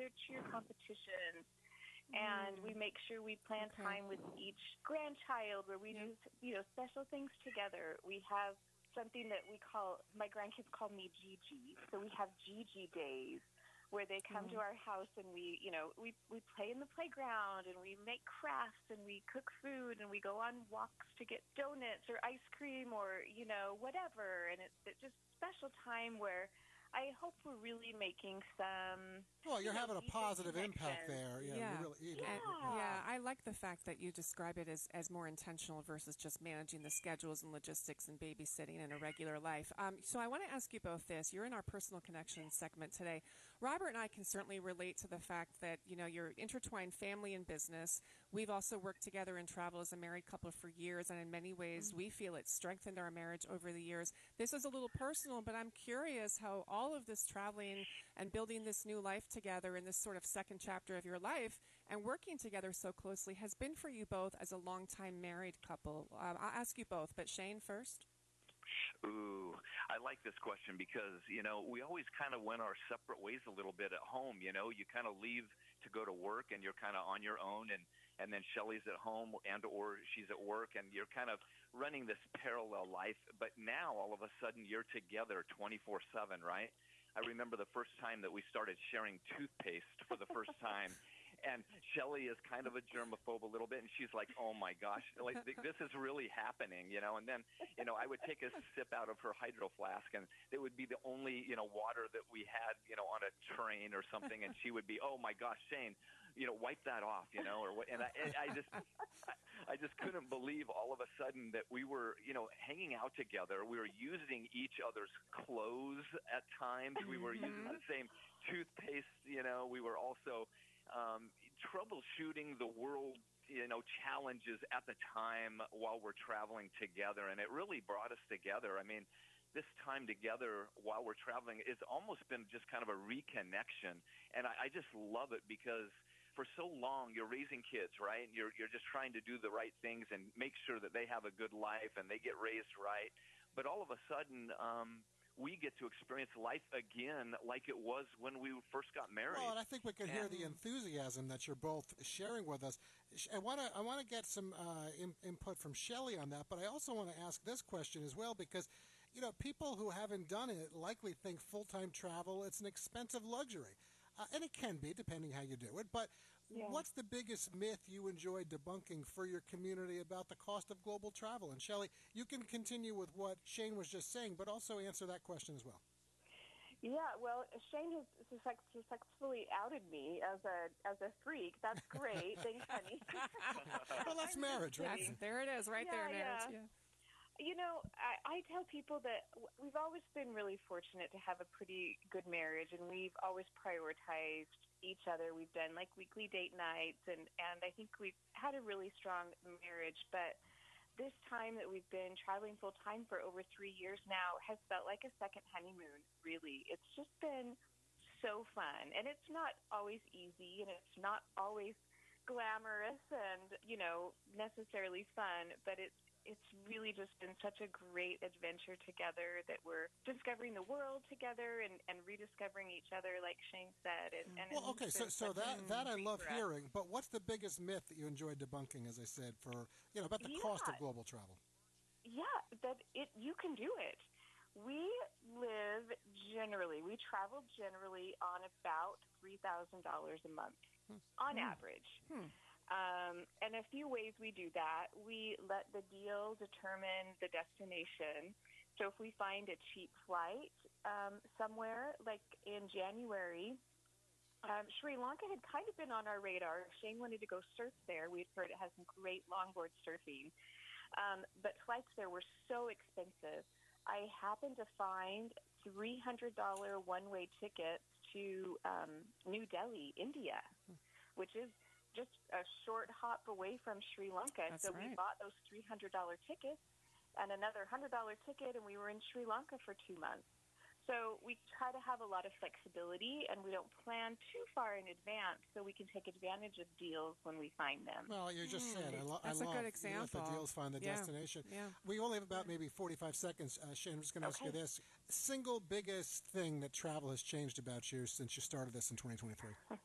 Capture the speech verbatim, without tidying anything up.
their cheer competitions. And we make sure we plan Okay. time with each grandchild where we Yeah. do, you know, special things together. We have something that we call, my grandkids call me Gigi. So we have Gigi days where they come to our house and we, you know, we, we play in the playground and we make crafts and we cook food and we go on walks to get donuts or ice cream or, you know, whatever. And it's, it's just special time where I hope we're really making some. Well, you're you know, having a decent positive impact connections. there. Yeah, Yeah. you really. You know, Yeah. Yeah, I like the fact that you describe it as, as more intentional versus just managing the schedules and logistics and babysitting in a regular life. Um, so I want to ask you both this. You're in our personal connection segment today. Robert and I can certainly relate to the fact that, you know, you're intertwined family and business. We've also worked together and traveled as a married couple for years, and in many ways we feel it's strengthened our marriage over the years. This is a little personal, but I'm curious how all of this traveling and building this new life together in this sort of second chapter of your life and working together so closely has been for you both as a longtime married couple. Um, I'll ask you both, but Shane first. Ooh, I like this question because, you know, we always kind of went our separate ways a little bit at home. You know, you kind of leave to go to work and you're kind of on your own, and, and then Shelley's at home and or she's at work, and you're kind of running this parallel life. But now all of a sudden you're together twenty-four seven, right? I remember the first time that we started sharing toothpaste for the first time. And Shelley is kind of a germaphobe a little bit, and she's like, oh, my gosh, like th- this is really happening, you know. And then, you know, I would take a sip out of her hydro flask, and it would be the only, you know, water that we had, you know, on a train or something, and she would be, oh, my gosh, Shane, you know, wipe that off, you know. or what? And I, and I just I, I just couldn't believe all of a sudden that we were, you know, hanging out together. We were using each other's clothes at times. We were using the same toothpaste, you know. We were also um, troubleshooting the world, you know, challenges at the time while we're traveling together. And it really brought us together. I mean, this time together while we're traveling, it's almost been just kind of a reconnection. And I, I just love it because for so long you're raising kids, right? And you're, you're just trying to do the right things and make sure that they have a good life and they get raised right. But all of a sudden, um, we get to experience life again like it was when we first got married. Well, and I think we can hear the enthusiasm that you're both sharing with us. I want to I want to get some uh, in, input from Shelley on that, but I also want to ask this question as well because, you know, people who haven't done it likely think full-time travel, it's an expensive luxury. Uh, and it can be, depending how you do it. But Yeah. what's the biggest myth you enjoy debunking for your community about the cost of global travel? And Shelley, you can continue with what Shane was just saying, but also answer that question as well. Yeah, well, Shane has success- successfully outed me as a as a freak. That's great. Thanks, honey. Well, that's marriage, right? That's, there it is, right Yeah, there, marriage. yeah. Yeah. You know, I, I tell people that w- we've always been really fortunate to have a pretty good marriage, and we've always prioritized each other. We've done like weekly date nights, and, and I think we've had a really strong marriage. But this time that we've been traveling full time for over three years now has felt like a second honeymoon, really. It's just been so fun. And it's not always easy, and it's not always glamorous and, you know, necessarily fun, but it's it's really just been such a great adventure together that we're discovering the world together and, and rediscovering each other, like Shane said. And, and Well, okay, it's so been so such a that that I treat love for us. hearing. But what's the biggest myth that you enjoyed debunking, as I said, for you know about the cost of Yeah. global travel? Yeah, that it you can do it. We live generally, we travel generally on about three thousand dollars a month on average. Um, and a few ways we do that. We let the deal determine the destination. So if we find a cheap flight um, somewhere, like in January, um, Sri Lanka had kind of been on our radar. Shane wanted to go surf there. We'd heard it has some great longboard surfing. Um, but flights there were so expensive. I happened to find three hundred dollars one-way tickets to um, New Delhi, India, which is just a short hop away from Sri Lanka. That's so we right. bought those three hundred dollars tickets and another one hundred dollars ticket, and we were in Sri Lanka for two months. So we try to have a lot of flexibility, and we don't plan too far in advance so we can take advantage of deals when we find them. Well, you just said I, lo- I That's a love good you let example. the deals find the Yeah, destination. yeah. We only have about maybe forty-five seconds. Uh, Shane, I'm just going to ask you Okay. this: single biggest thing that travel has changed about you since you started this in twenty twenty-three?